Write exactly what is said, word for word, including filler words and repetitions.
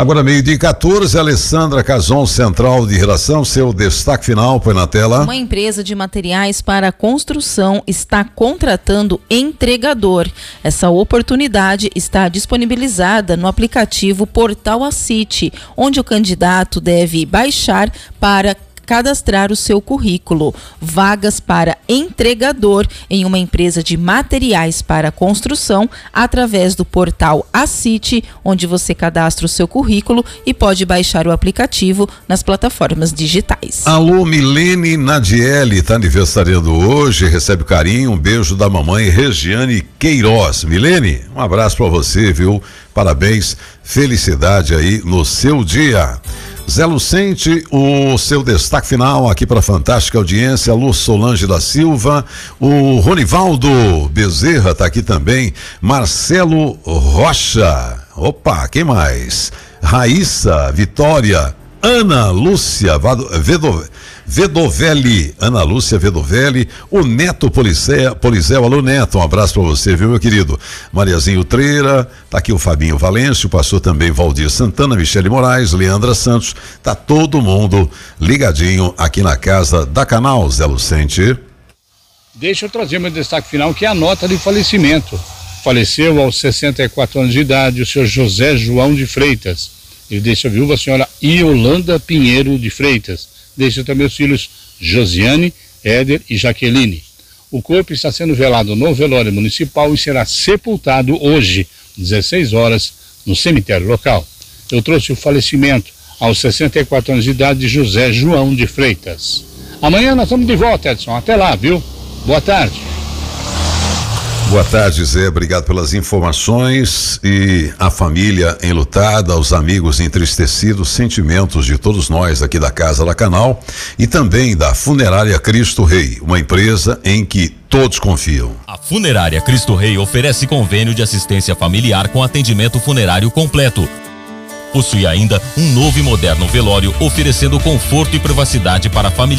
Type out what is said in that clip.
Agora meio-dia e quatorze, Alessandra Cazon, Central de Redação, seu destaque final, põe na tela. Uma empresa de materiais para construção está contratando entregador. Essa oportunidade está disponibilizada no aplicativo Portal Acite, onde o candidato deve baixar para cadastrar o seu currículo. Vagas para entregador em uma empresa de materiais para construção através do portal Acite, onde você cadastra o seu currículo e pode baixar o aplicativo nas plataformas digitais. Alô, Milene Nadiele, está aniversariando hoje, recebe carinho, um beijo da mamãe Regiane Queiroz. Milene, um abraço para você, viu? Parabéns, felicidade aí no seu dia. Zé Lucente, o seu destaque final aqui para a fantástica audiência. Lu Solange da Silva, o Ronivaldo Bezerra está aqui também, Marcelo Rocha, opa, quem mais? Raíssa, Vitória, Ana Lúcia Vedo, Vedovelli, Ana Lúcia Vedovelli, o Neto Polizel, Polizel, alô Neto, um abraço para você, viu, meu querido? Mariazinho Treira, tá aqui o Fabinho Valêncio, passou também Valdir Santana, Michele Moraes, Leandra Santos, tá todo mundo ligadinho aqui na casa da Canal, Zé Lucente. Deixa eu trazer meu destaque final, que é a nota de falecimento. Faleceu aos sessenta e quatro anos de idade o senhor José João de Freitas. Ele deixa a viúva a senhora Iolanda Pinheiro de Freitas. Deixa também os filhos Josiane, Éder e Jaqueline. O corpo está sendo velado no velório municipal e será sepultado hoje, dezesseis horas, no cemitério local. Eu trouxe o falecimento aos sessenta e quatro anos de idade de José João de Freitas. Amanhã nós estamos de volta, Edson. Até lá, viu? Boa tarde. Boa tarde, Zé, obrigado pelas informações. E a família enlutada, os amigos entristecidos, sentimentos de todos nós aqui da Casa da Canal e também da Funerária Cristo Rei, uma empresa em que todos confiam. A Funerária Cristo Rei oferece convênio de assistência familiar com atendimento funerário completo. Possui ainda um novo e moderno velório, oferecendo conforto e privacidade para a família.